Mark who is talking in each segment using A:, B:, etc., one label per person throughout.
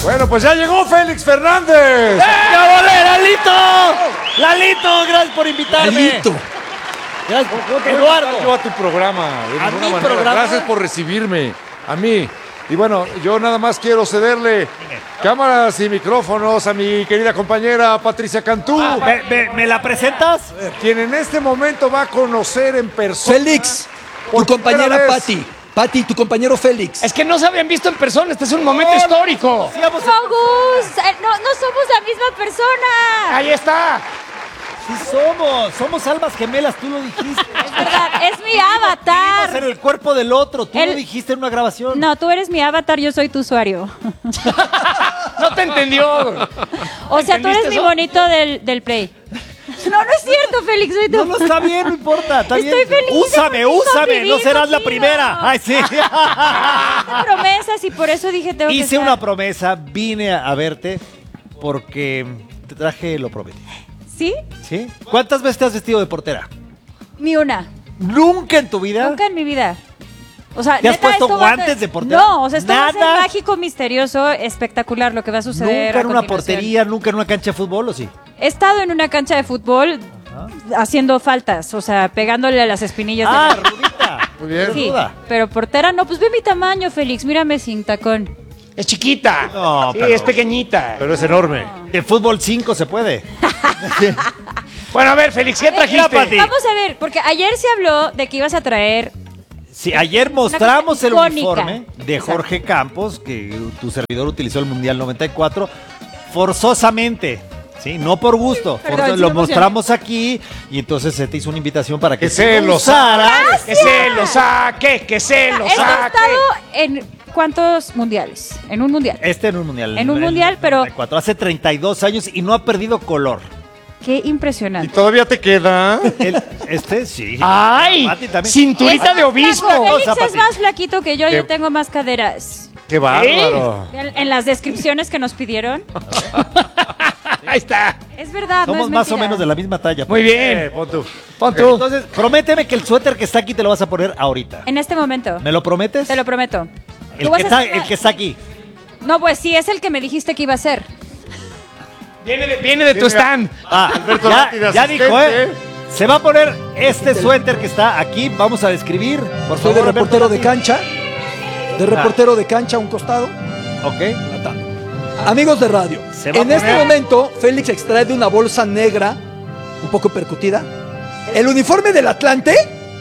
A: Bueno, pues ya llegó Félix Fernández.
B: ¡Ya volé, Lalito! ¡Lalito, gracias por invitarme!
C: Lalito.
B: Gracias, Eduardo.
A: Yo a tu programa. De
B: ¿A
A: ninguna
B: mi
A: manera.
B: programa?
A: Gracias por recibirme. A mí. Y bueno, yo nada más quiero cederle cámaras y micrófonos a mi querida compañera Patricia Cantú,
B: ¿Me la presentas?
A: quien en este momento va a conocer en persona.
C: Félix,
A: Por
C: tu compañera
A: primera vez.
C: Pati. Pati, tu compañero Félix.
D: Es que no se habían visto en persona, este es un momento histórico.
B: Sigamos.
E: Gus, no somos la misma persona.
D: Ahí está.
B: Sí somos almas gemelas, tú lo dijiste.
E: Es verdad, es mi
B: Vivimos
E: avatar.
B: en el cuerpo del otro, tú
E: El-
B: lo dijiste en una grabación.
E: No, tú eres mi avatar, yo soy tu usuario.
D: No te entendió.
E: O sea, tú eres
D: ¿Entendiste
E: mi
D: eso?
E: bonito del Play. No, no es cierto, Félix, soy tú.
B: No, está bien, no importa, está bien.
E: Estoy feliz de
B: Úsame,
E: convivir
B: no serás la
E: contigo.
B: primera. Ay, sí.
E: Hice promesas y por eso dije tengo que
B: Hice
E: estar.
B: una promesa, vine a verte porque te traje lo prometido.
E: ¿Sí?
B: ¿Sí? ¿Cuántas veces te has vestido de portera?
E: Ni una.
B: ¿Nunca en tu vida?
E: Nunca en mi vida. O sea,
B: ¿Te has
E: neta,
B: puesto
E: esto va a
B: guantes
E: ser-
B: de portera?
E: No, o sea, esto va a ser
B: ¿Nada?
E: mágico, misterioso, espectacular lo que va a suceder.
B: ¿Nunca
E: a
B: en una
E: continuación.
B: portería, nunca en una cancha de fútbol o sí?
E: He estado en una cancha de fútbol haciendo faltas, o sea, pegándole a las espinillas de
B: Ah,
E: la-
B: rudita.
A: Muy bien.
E: Sí,
B: ruda.
E: pero portera no, pues ve mi tamaño, Félix, mírame sin tacón.
D: Es chiquita.
B: No,
D: sí,
B: pero-
D: es pequeñita.
A: Pero es enorme.
B: De fútbol 5 se puede.
D: Bueno, a ver, Félix, ¿qué trajiste?
B: Pati.
E: Vamos a ver, porque ayer se habló de que ibas a traer.
B: Sí, ayer mostramos el
E: cosa icónica.
B: uniforme de Jorge Campos, que tu servidor utilizó el Mundial 94, forzosamente. Sí, no por gusto.
E: Perdón, sí
B: lo
E: me emocioné.
B: mostramos aquí y entonces se te hizo una invitación para que
A: Que se lo
B: usaras.
D: Que se lo saque, que se lo
E: Esto ha
D: saque.
E: estado en ¿cuántos mundiales? En un mundial.
B: Este en un mundial.
E: En un
B: el
E: mundial, pero-
B: 94, hace 32 años y no ha perdido color.
E: Qué
A: ¿Y
E: impresionante.
A: todavía te queda?
B: Este sí.
D: ¡Ay!
B: Pati también.
D: Cinturita de obispo.
E: Félix es
B: Pati.
E: más flaquito que yo,
A: ¿Qué?
E: yo tengo más caderas.
A: ¡Qué bárbaro!
E: En las descripciones que nos pidieron.
D: Ahí está.
E: Es verdad, no
B: Somos
E: es
B: más o
E: mentira.
B: menos de la misma talla.
D: Muy bien.
A: Pon tú.
D: Pon tú.
B: Entonces, prométeme que el suéter que está aquí te lo vas a poner ahorita.
E: En este momento.
B: ¿Me lo prometes?
E: Te lo prometo.
B: El
E: Tú vas
B: que,
E: a
B: está,
E: estar-
B: el que está aquí.
E: No, pues sí, es el que me dijiste que iba a ser.
D: Viene de tu stand.
B: Ah,
A: Alberto Lati de
B: ya dijo,
A: asistente.
B: Se va a poner este suéter que está aquí. Vamos a describir. Por
C: Soy
B: favor,
C: de reportero
B: Alberto
C: de
B: Lati.
C: cancha. De reportero de cancha a un costado.
B: Ok.
C: Amigos de radio,
B: Se va a
C: en este
B: poner-
C: momento Félix extrae de una bolsa negra, un poco percutida, el uniforme del Atlante.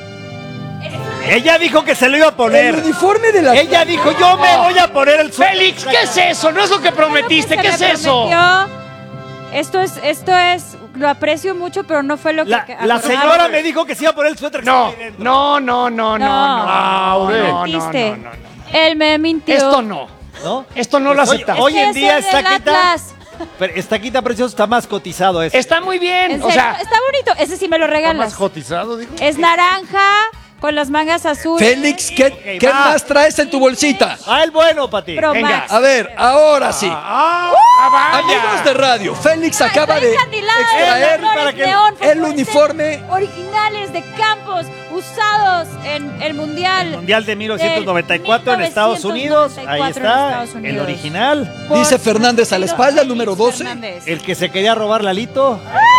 B: Ella dijo que se lo iba a
C: El
B: poner.
C: uniforme del Atlante.
B: Ella dijo, yo me voy a poner el suéter.
D: Félix, ¿qué es eso? No es lo que prometiste. ¿Qué
E: Claro
D: es
E: que se me
D: eso?
E: prometió. Esto es, lo aprecio mucho, pero no fue lo que...
B: La
E: acordamos.
B: señora me dijo que se iba a poner el suéter. que
D: No,
B: está ahí dentro.
D: no, no, no, no, no.
A: Aure.
D: No, no,
E: Mentiste.
D: no, no, no.
E: Él me mintió.
D: Esto no.
B: ¿No?
D: Esto no lo
B: Pues
D: aceptamos.
B: Hoy en
E: Es
B: día
E: el del
B: estaquita.
E: Atlas.
B: Pero estaquita precioso está más cotizado eso.
D: Está muy bien.
E: En
D: O
E: serio,
D: sea,
E: está bonito. Ese sí me lo
A: ¿Está más
E: regalas.
A: cotizado, digo?
E: Es naranja con las mangas azules.
C: Félix, ¿qué,
B: Ok,
C: qué
B: va.
C: más traes en tu bolsita?
B: Ah, el bueno, Pati.
E: Pro
D: Venga.
E: Max.
C: A ver, ahora sí.
D: vaya.
C: Amigos de radio, Félix acaba de extraer
B: para que-
C: el uniforme.
E: originales de Campos usados en el Mundial.
B: Mundial de 1994 en Estados Unidos. Ahí
E: 1994 en
B: está,
E: Estados
B: el
E: Unidos.
B: original.
E: Por
C: Dice Fernández a la espalda, el número 12.
E: Fernández.
B: El que se quería robar Lalito.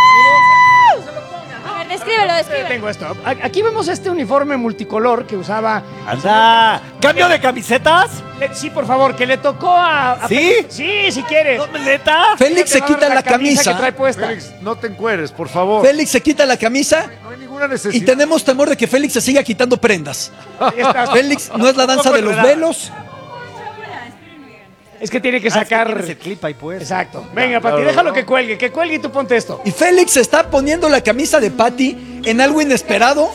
E: A ver, descríbelo.
D: Tengo esto. Aquí vemos este uniforme multicolor que usaba.
B: Anda. ¿Cambio de camisetas?
D: Sí, por favor, que le tocó a
B: ¿Sí?
D: Félix. Sí, si quieres.
B: ¿No, neta?
C: Félix se
D: Te va a ver
C: quita la camisa.
D: que trae puesta.
A: Félix, no te encueres, por favor.
C: Félix se quita la camisa
A: No hay ninguna
C: y
A: necesidad.
C: tenemos temor de que Félix se siga quitando prendas.
D: Ahí está.
C: Félix no es la danza de los velos.
D: Es que tiene que
B: Ah, es que
D: sacar.
B: tienes el clip ahí pues.
D: Exacto. Venga, Pati,
A: claro,
D: déjalo
A: ¿no?
D: que cuelgue y tú ponte esto.
C: Y Félix se está poniendo la camisa de Patty en algo inesperado.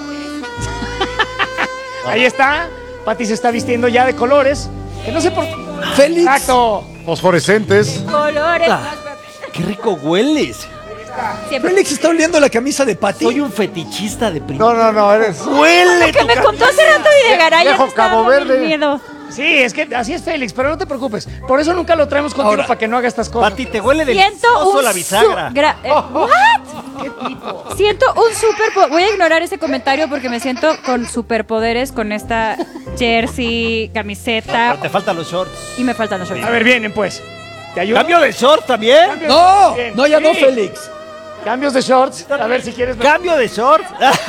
D: Ahí está. Pati se está vistiendo ya de colores. Que no sé por qué.
C: Félix,
D: Exacto.
A: Fosforescentes.
E: Colores.
B: Ah. Qué rico hueles.
E: Siempre.
C: Félix está oliendo la camisa de Patty.
B: Soy un fetichista de
A: No, no, no, eres.
B: ¡Huele!
E: Que me contó hace rato Videgaray.
A: Viejo
E: ya me estaba
A: Cabo
E: dando
A: Verde.
E: miedo.
D: Sí, es que así es Félix, pero no te preocupes. Por eso nunca lo traemos contigo
C: Ahora,
D: para que no haga estas cosas.
B: Pati, te huele
E: Siento
B: delicioso
E: un
B: la bisagra.
E: ¿What? Siento un superpoder. Voy a ignorar ese comentario porque me siento con superpoderes con esta jersey, camiseta.
B: Pero te faltan los shorts.
E: Y me faltan los shorts.
D: A ver, vienen pues. ¿Te ayudo?
B: ¿Cambio de shorts también?
C: No,
D: Bien.
C: no, ya no,
D: Sí.
C: Félix.
D: Cambios de shorts. A ver si quieres.
B: ¿Cambio de shorts?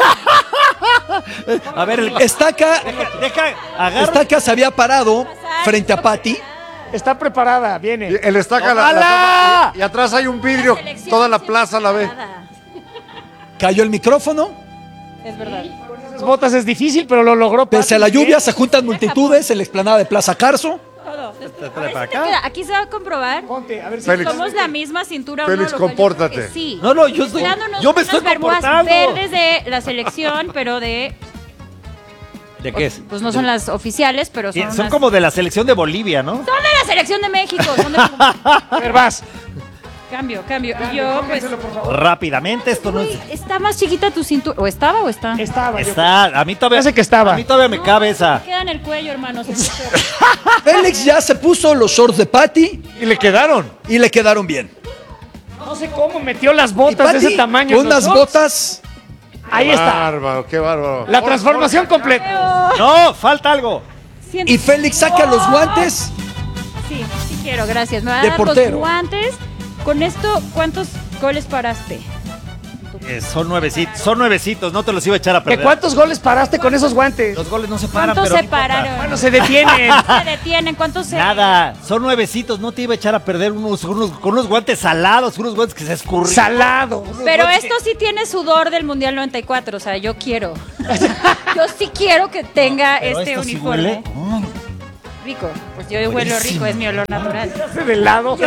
B: A ver,
C: Estaca
B: agarra.
C: se había parado frente a Pati.
D: Está preparada, viene.
A: El estaca
B: ¡Ojalá!
A: toma y atrás hay un vidrio, toda la plaza la ve.
C: Cayó el micrófono.
E: Es verdad.
D: Las botas es difícil, pero lo logró.
C: Pese a la
D: Pati.
C: lluvia, se juntan multitudes en la explanada de Plaza Carso.
E: Todo.
B: Trae para acá.
E: Mira, aquí se va a comprobar.
D: Ponte, a ver si.
A: Félix.
E: Somos la misma cintura. o
A: Félix,
E: no, lo cual yo
A: compórtate.
E: creo que Sí.
B: No, yo estoy.
E: Dándonos
B: Yo me
E: unas
B: estoy
E: bermudas
B: comportando.
E: verdes de la selección, pero de.
B: ¿De qué es?
E: Pues no son las oficiales, pero son.
B: Son
E: unas-
B: como de la selección de Bolivia, ¿no?
E: Son de la selección de México. Son de.
D: A ver, vas.
E: Cambio. Y yo, pues.
B: Rápidamente, esto no es.
E: Uy, está más chiquita tu cintura. ¿O estaba o está?
D: Estaba. yo
B: Está, a mí todavía.
D: Parece que estaba.
B: A mí todavía me cabe esa.
E: Queda en el cuello, hermanos.
C: Félix ya se puso los shorts de Pati
A: Y le quedaron.
C: y le quedaron bien.
D: No sé cómo metió las
C: Y
D: botas de
C: Pati,
D: ese tamaño.
C: con
D: en los
C: unas
D: shorts.
C: botas.
D: Ahí está.
A: Bárbaro, qué bárbaro.
D: La transformación completa.
B: No, falta algo.
E: Siento-
C: Y Félix saca los guantes.
E: Sí, sí quiero, gracias. Me va a
C: De
E: dar
C: portero.
E: los guantes. Con esto, ¿cuántos goles paraste?
B: Son nuevecitos, no te los iba a echar a
D: ¿De
B: perder.
D: cuántos goles paraste con esos guantes?
B: Los goles no se paran,
E: ¿Cuántos
B: pero
E: se
B: no importa.
E: pararon?
D: Bueno, se detienen.
E: Se detienen, ¿cuántos se...?
B: Nada, son nuevecitos, no te iba a echar a perder con unos guantes salados, unos guantes que se escurren.
D: Salado.
E: Pero esto sí tiene sudor del Mundial 94, o sea, yo quiero. Yo sí quiero que tenga
B: Pero
E: este
B: esto sí
E: uniforme.
B: huele.
E: Rico, pues yo huelo rico, es mi olor natural.
D: Hace de lado.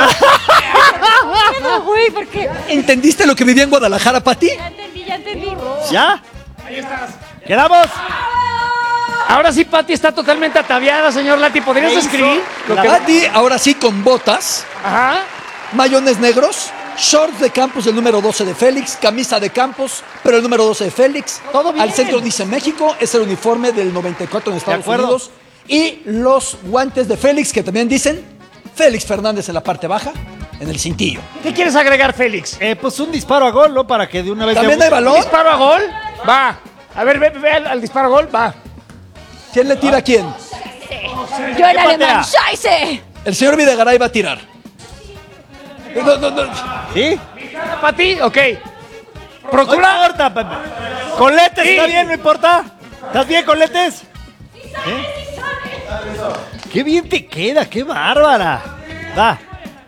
E: No, güey, porque...
C: ¿Entendiste lo que vivía en Guadalajara, Pati?
E: Ya entendí.
B: ¿Ya? ¿Quedamos?
D: Ahora sí, Pati está totalmente ataviada, señor Lati. ¿Podrías
B: ¿Qué hizo?
D: escribir?
B: La-
C: Pati, ahora sí con botas,
D: Ajá.
C: mayones negros, shorts de Campos, el número 12 de Félix, camisa de Campos, pero el número 12 de Félix.
D: Todo bien.
C: Al centro dice México, es el uniforme del 94 en Estados
B: acuerdo.
C: Unidos. Y los guantes de Félix, que también dicen Félix Fernández en la parte baja, en el cintillo.
D: ¿Qué quieres agregar, Félix?
B: Pues un disparo a gol, ¿no? Para que de una vez...
C: ¿También hay balón?
D: ¿Disparo a gol? Va. A ver, ve al disparo a gol. Va.
C: ¿Quién le tira a quién?
E: Yo en
B: ¿Qué
E: alemán,
B: patea?
E: ¡Scheiße!
C: El señor Videgaray va a tirar. No.
B: ¿Sí?
D: ¿Pati? Ok.
B: No
D: Procura.
B: importa. Con letes,
D: Sí.
B: ¿está bien? ¿No importa? ¿Estás bien con letes? ¿Eh? ¡Qué bien te queda! ¡Qué bárbara! ¡Va!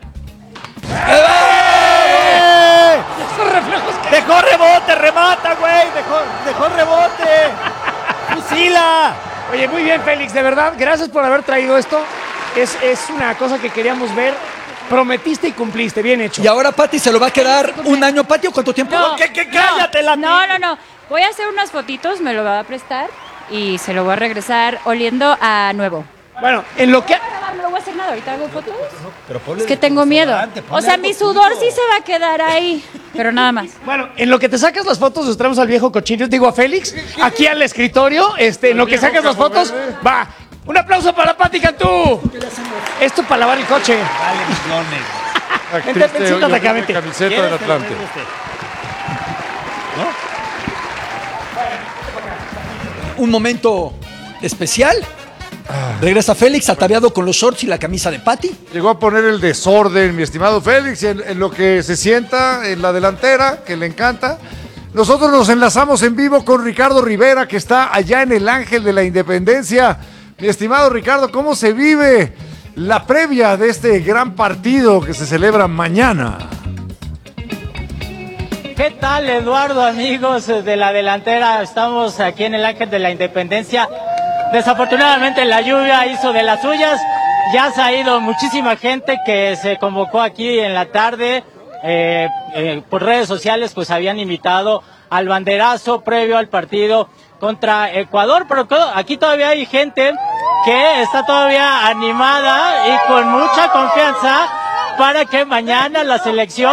B: ¡Eh! ¡Dejó rebote! ¡Remata, güey! ¡Dejó rebote! ¡Fusila!
D: Oye, muy bien, Félix. De verdad, gracias por haber traído esto. Es una cosa que queríamos ver. Prometiste y cumpliste. Bien hecho.
C: Y ahora Pati se lo va a quedar un año, Pati, ¿o cuánto tiempo?
E: No.
B: ¿Qué cállate, la
E: No. Voy a hacer unas fotitos, me lo va a prestar y se lo voy a regresar oliendo a nuevo.
D: Bueno, en lo que...
E: No lo voy a hacer nada, ahorita hago fotos.
B: Pero ponle
E: Es que tengo miedo.
B: desodorante,
E: O
B: ponle
E: sea,
B: algo
E: mi sudor
B: tuyo.
E: sí se va a quedar ahí, pero nada más.
D: Bueno, en lo que te sacas las fotos, nos traemos al viejo cochino, digo a Félix, aquí al escritorio, en lo que
A: viejo
D: sacas las
A: Cabo
D: fotos,
A: Verde.
D: va. Un aplauso para Pati Cantú. Esto para lavar el coche.
B: Vale, millones.
D: Vente, siéntate acá, vente.
A: Camiseta del
B: ¿Quieres que lo
A: Atlante.
B: preste?
C: Un momento especial. Regresa Félix ataviado con los shorts y la camisa de Pati.
A: Llegó a poner el desorden, mi estimado Félix, en lo que se sienta en la delantera, que le encanta. Nosotros nos enlazamos en vivo con Ricardo Rivera, que está allá en el Ángel de la Independencia. Mi estimado Ricardo, ¿cómo se vive la previa de este gran partido que se celebra mañana?
F: ¿Qué tal, Eduardo, amigos de la delantera? Estamos aquí en el Ángel de la Independencia. Desafortunadamente la lluvia hizo de las suyas. Ya se ha ido muchísima gente que se convocó aquí en la tarde. Por redes sociales pues habían invitado al banderazo previo al partido contra Ecuador. Pero aquí todavía hay gente que está todavía animada y con mucha confianza para que mañana la selección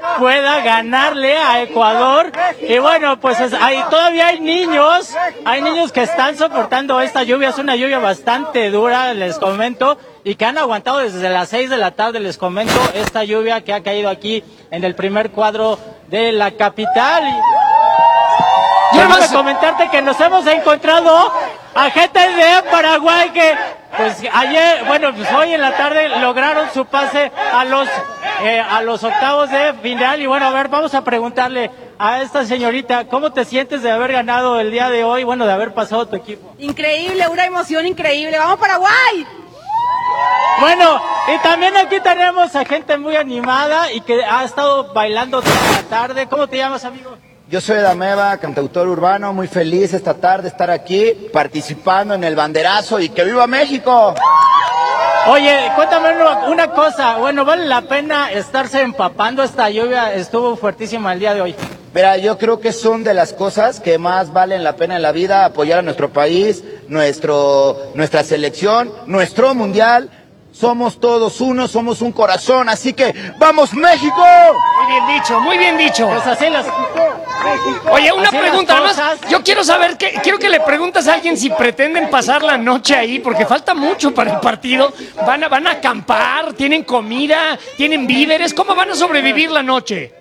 F: pueda ganarle a Ecuador. Y bueno, pues todavía hay niños que están soportando esta lluvia. Es una lluvia bastante dura, les comento, y que han aguantado desde las 6 de la tarde, les comento, esta lluvia que ha caído aquí en el primer cuadro de la capital. Quiero comentarte que nos hemos encontrado a gente de Paraguay que pues ayer, bueno, pues hoy en la tarde lograron su pase a los octavos de final. Y bueno, a ver, vamos a preguntarle a esta señorita, ¿cómo te sientes de haber ganado el día de hoy? Bueno, de haber pasado tu equipo.
G: Increíble, una emoción increíble. ¡Vamos Paraguay!
F: Bueno, y también aquí tenemos a gente muy animada y que ha estado bailando toda la tarde. ¿Cómo te llamas, amigo?
H: Yo soy Dameva, cantautor urbano, muy feliz esta tarde de estar aquí participando en el banderazo y ¡que viva México!
F: Oye, cuéntame una cosa, bueno, ¿vale la pena estarse empapando? Esta lluvia estuvo fuertísima el día de hoy.
H: Mira, yo creo que son de las cosas que más valen la pena en la vida, apoyar a nuestro país, nuestra selección, nuestro mundial. Somos todos uno, somos un corazón, así que ¡vamos México!
D: Muy bien dicho, muy bien dicho.
F: Pues así las...
D: Oye, una
F: así
D: pregunta
F: las
D: más.
F: cosas.
D: Yo quiero saber, quiero que le preguntes a alguien si pretenden pasar la noche ahí, porque falta mucho para el partido. Van a acampar, tienen comida, tienen víveres. ¿Cómo van a sobrevivir la noche?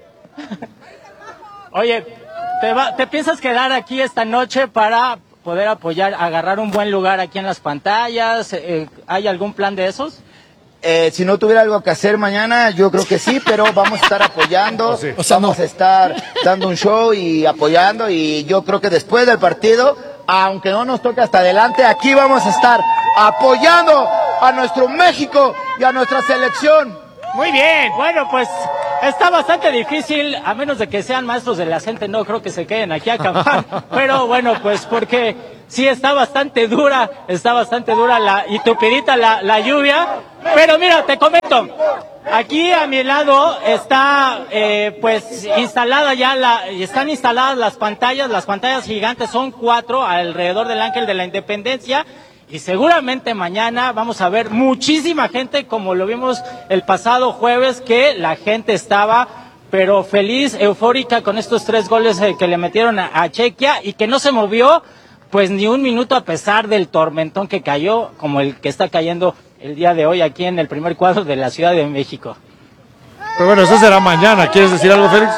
F: Oye, ¿te piensas quedar aquí esta noche para poder apoyar, agarrar un buen lugar aquí en las pantallas? ¿Hay algún plan de esos?
H: Si no tuviera algo que hacer mañana, yo creo que sí, pero vamos a estar apoyando, vamos a estar dando un show y apoyando, y yo creo que después del partido, aunque no nos toque hasta adelante, aquí vamos a estar apoyando a nuestro México y a nuestra selección.
D: Muy bien.
F: Bueno, pues está bastante difícil, a menos de que sean maestros de la gente, no creo que se queden aquí a acampar. Pero bueno, pues porque sí está bastante dura y tupidita la lluvia. Pero mira, te comento, aquí a mi lado está pues instalada están instaladas las pantallas gigantes, son 4 alrededor del Ángel de la Independencia. Y seguramente mañana vamos a ver muchísima gente, como lo vimos el pasado jueves, que la gente estaba, pero feliz, eufórica con estos 3 goles que le metieron a Chequia, y que no se movió pues ni un minuto a pesar del tormentón que cayó, como el que está cayendo el día de hoy aquí en el primer cuadro de la Ciudad de México.
A: Pero bueno, eso será mañana. ¿Quieres decir algo, Félix?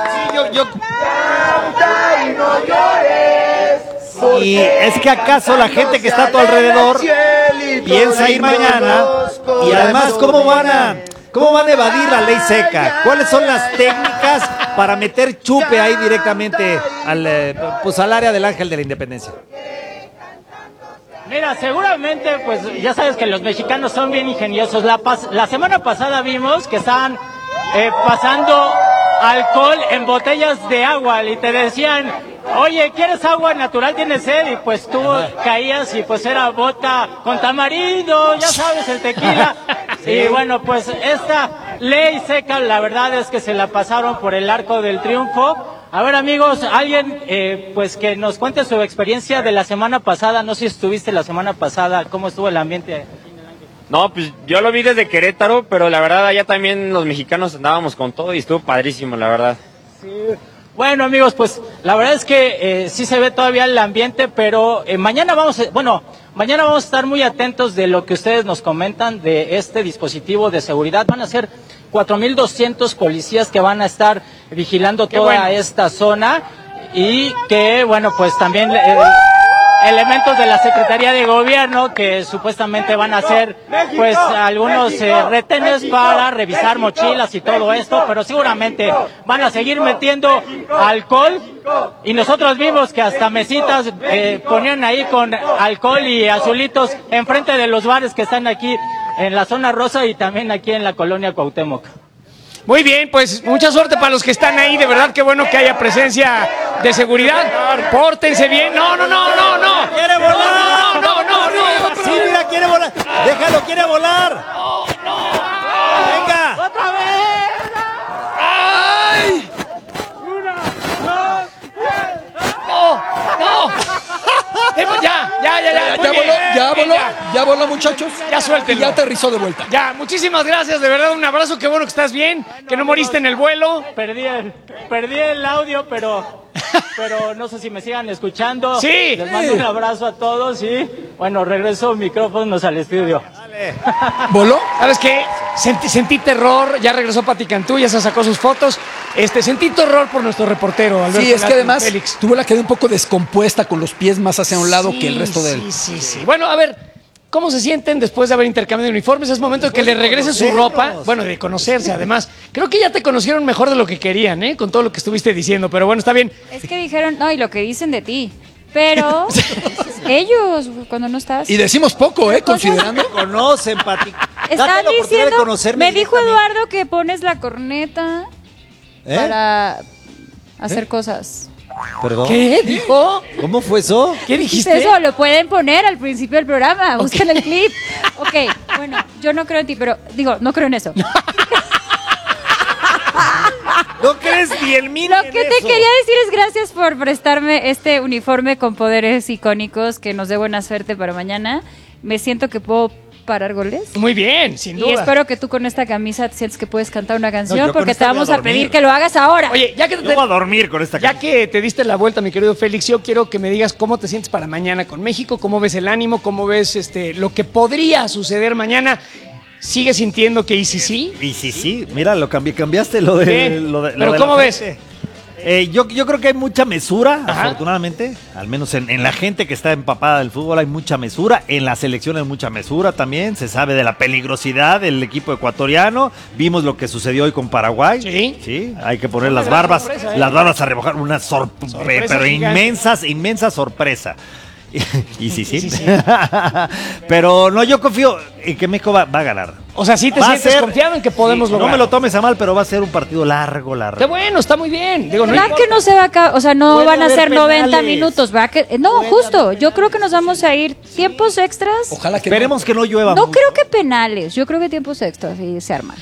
B: Y es que acaso la gente que está a tu alrededor piensa ir mañana, y además ¿cómo van a evadir la ley seca? ¿Cuáles son las técnicas para meter chupe ahí directamente al área del Ángel de la Independencia?
F: Mira, seguramente, pues ya sabes que los mexicanos son bien ingeniosos. La semana pasada vimos que estaban pasando alcohol en botellas de agua y te decían, oye, ¿quieres agua natural? ¿Tienes sed? Y pues tú caías y pues era bota con tamarindo, ya sabes, el tequila. Sí. Y bueno, pues esta ley seca, la verdad es que se la pasaron por el Arco del Triunfo. A ver, amigos, alguien pues que nos cuente su experiencia de la semana pasada. No sé si estuviste la semana pasada, ¿cómo estuvo el ambiente?
I: No, pues yo lo vi desde Querétaro, pero la verdad allá también los mexicanos andábamos con todo y estuvo padrísimo, la verdad.
F: Sí. Bueno, amigos, pues la verdad es que sí se ve todavía el ambiente, pero mañana vamos a estar muy atentos de lo que ustedes nos comentan de este dispositivo de seguridad. Van a ser 4,200 policías que van a estar vigilando toda esta zona, y que, bueno, pues también elementos de la Secretaría de Gobierno que supuestamente van a hacer pues algunos retenes para revisar mochilas y todo esto, pero seguramente van a seguir metiendo alcohol, y nosotros vimos que hasta mesitas ponían ahí con alcohol y azulitos enfrente de los bares que están aquí en la zona rosa y también aquí en la colonia Cuauhtémoc.
D: Muy bien, pues mucha suerte para los que están ahí. De verdad, qué bueno que haya presencia de seguridad. Pórtense bien. No.
B: ¡Quiere volar!
D: No.
B: Sí, mira, quiere volar. Déjalo, quiere volar. No. Venga.
F: ¡Otra vez!
D: ¡Ay! No. Ya.
C: Ya Ya voló, muchachos.
D: Ya suéltenlo.
C: Y ya aterrizó de vuelta.
D: Ya, muchísimas gracias, de verdad, un abrazo, qué bueno que estás bien, que no moriste en el vuelo.
F: Perdí el audio, pero no sé si me sigan escuchando.
D: Sí.
F: Les mando un abrazo a todos y bueno, regreso micrófonos al estudio.
C: ¿Voló?
D: ¿Sabes qué? Sentí terror, ya regresó Pati Cantú, ya se sacó sus fotos. Sentí terror por nuestro reportero, Alberto.
C: Sí, es que además
D: Félix.
C: tuvo la quedó un poco descompuesta con los pies más hacia un lado que el resto de él.
D: Sí. Bueno, a ver, ¿cómo se sienten después de haber intercambiado uniformes? Es momento de que le regrese su ropa. Bueno, de conocerse, además. Creo que ya te conocieron mejor de lo que querían, ¿eh? Con todo lo que estuviste diciendo, pero bueno, está bien.
E: Es que dijeron, no, y lo que dicen de ti. Pero ellos, cuando no estás.
C: Y decimos poco, considerando.
B: Conocen, Pati.
E: Están diciendo,
B: conocerme
E: me dijo
B: directamente.
E: Eduardo que pones la corneta para hacer cosas.
B: ¿Perdón?
D: ¿Qué dijo?
B: ¿Cómo fue eso?
D: ¿Qué dijiste?
E: Eso lo pueden poner al principio del programa. Busquen el clip. Ok, bueno, yo no creo en ti, pero digo, no creo en eso.
B: ¿No crees ni el mil
E: Lo que te quería decir es gracias por prestarme este uniforme con poderes icónicos que nos dé buena suerte para mañana. Me siento que puedo parar goles.
D: Muy bien, sin duda.
E: Y espero que tú con esta camisa te sientes que puedes cantar una canción
B: yo con
E: porque
B: esta
E: te
B: voy a
E: vamos a
B: dormir.
E: pedir que lo hagas ahora.
D: Oye, ya que
B: Yo voy a dormir con esta
D: Ya que te diste la vuelta, mi querido Félix, yo quiero que me digas cómo te sientes para mañana con México, cómo ves el ánimo, cómo ves lo que podría suceder mañana. ¿Sigues sintiendo que sí?
B: Y sí, mira, cambiaste lo
D: ¿Qué?
B: de lo de
D: ¿Pero
B: lo de
D: cómo
B: la
D: ves?
B: frente. Yo creo que hay mucha mesura,
D: Ajá.
B: afortunadamente, al menos en la gente que está empapada del fútbol hay mucha mesura, en la selección hay mucha mesura también, se sabe de la peligrosidad del equipo ecuatoriano, vimos lo que sucedió hoy con Paraguay,
D: Sí.
B: hay que poner las
D: Una
B: barbas,
D: sorpresa, ¿eh?
B: las barbas a remojar, una sorpresa, pero
D: gigante.
B: inmensa sorpresa. Y sí. Pero no, yo confío en que México va a ganar.
D: O sea, sí te
B: Va a
D: sientes
B: ser-
D: confiado en que podemos
B: Sí,
D: lograr.
B: no me lo tomes a mal, pero va a ser un partido largo.
D: Qué bueno, está muy bien. Digo, no
E: ¿Verdad
D: importa.
E: que no se va a acabar? O sea, no
B: Puede
E: van a
B: haber
E: ser 90
B: penales.
E: minutos, ¿verdad? No, justo. Yo creo que nos vamos a ir tiempos extras.
C: Ojalá que
B: Esperemos que no llueva
E: No
B: mucho.
E: creo que penales. Yo creo que tiempos extras y se arman.